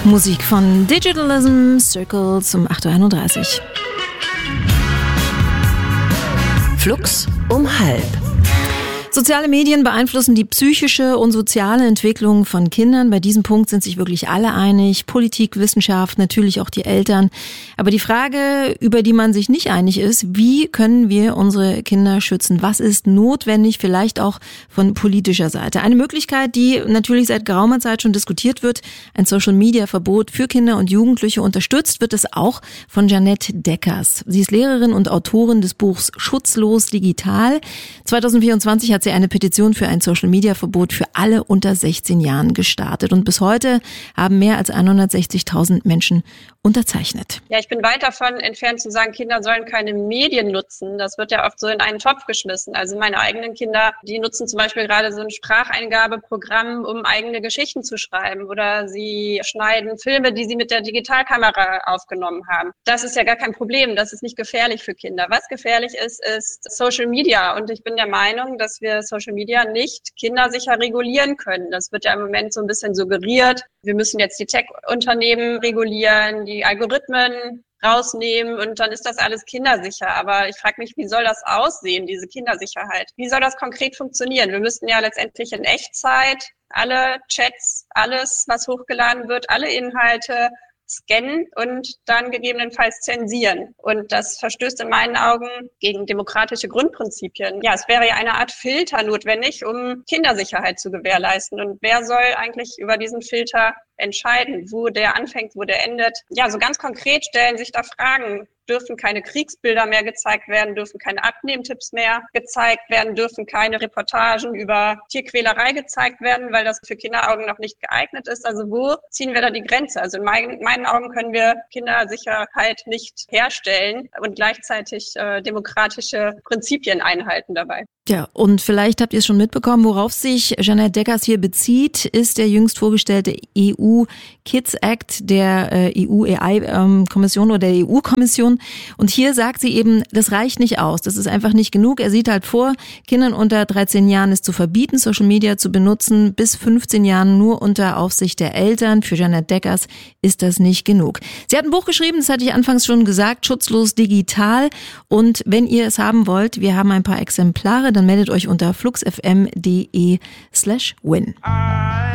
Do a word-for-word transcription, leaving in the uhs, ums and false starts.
Musik von Digitalism Circles um acht Uhr einunddreißig. Flux um halb. Soziale Medien beeinflussen die psychische und soziale Entwicklung von Kindern. Bei diesem Punkt sind sich wirklich alle einig. Politik, Wissenschaft, natürlich auch die Eltern. Aber die Frage, über die man sich nicht einig ist, wie können wir unsere Kinder schützen? Was ist notwendig, vielleicht auch von politischer Seite? Eine Möglichkeit, die natürlich seit geraumer Zeit schon diskutiert wird, ein Social-Media-Verbot für Kinder und Jugendliche. Unterstützt wird es auch von Jeanette Deckers. Sie ist Lehrerin und Autorin des Buchs Schutzlos digital. zweitausendvierundzwanzig hat sie eine Petition für ein Social-Media-Verbot für alle unter sechzehn Jahren gestartet. Und bis heute haben mehr als hundertsechzigtausend Menschen unterzeichnet. Ja, ich bin weit davon entfernt zu sagen, Kinder sollen keine Medien nutzen. Das wird ja oft so in einen Topf geschmissen. Also meine eigenen Kinder, die nutzen zum Beispiel gerade so ein Spracheingabeprogramm, um eigene Geschichten zu schreiben. Oder sie schneiden Filme, die sie mit der Digitalkamera aufgenommen haben. Das ist ja gar kein Problem. Das ist nicht gefährlich für Kinder. Was gefährlich ist, ist Social Media. Und ich bin der Meinung, dass wir Social Media nicht kindersicher regulieren können. Das wird ja im Moment so ein bisschen suggeriert. Wir müssen jetzt die Tech-Unternehmen regulieren, die Algorithmen rausnehmen und dann ist das alles kindersicher. Aber ich frage mich, wie soll das aussehen, diese Kindersicherheit? Wie soll das konkret funktionieren? Wir müssten ja letztendlich in Echtzeit alle Chats, alles, was hochgeladen wird, alle Inhalte scannen und dann gegebenenfalls zensieren. Und das verstößt in meinen Augen gegen demokratische Grundprinzipien. Ja, es wäre ja eine Art Filter notwendig, um Kindersicherheit zu gewährleisten. Und wer soll eigentlich über diesen Filter entscheiden, wo der anfängt, wo der endet? Ja, so ganz konkret stellen sich da Fragen. Dürfen keine Kriegsbilder mehr gezeigt werden, dürfen keine Abnehmtipps mehr gezeigt werden, dürfen keine Reportagen über Tierquälerei gezeigt werden, weil das für Kinderaugen noch nicht geeignet ist. Also wo ziehen wir da die Grenze? Also in meinen, in meinen Augen können wir Kindersicherheit nicht herstellen und gleichzeitig äh, demokratische Prinzipien einhalten dabei. Ja, und vielleicht habt ihr es schon mitbekommen, worauf sich Jeanette Deckers hier bezieht, ist der jüngst vorgestellte E U Kids Act der äh, E U-A I-Kommission oder der E U-Kommission. Und hier sagt sie eben, das reicht nicht aus, das ist einfach nicht genug. Er sieht halt vor, Kindern unter dreizehn Jahren es zu verbieten, Social Media zu benutzen, bis fünfzehn Jahren nur unter Aufsicht der Eltern. Für Jeanette Deckers ist das nicht genug. Sie hat ein Buch geschrieben, das hatte ich anfangs schon gesagt, Schutzlos digital. Und wenn ihr es haben wollt, wir haben ein paar Exemplare, dann meldet euch unter fluxfm punkt de slash win.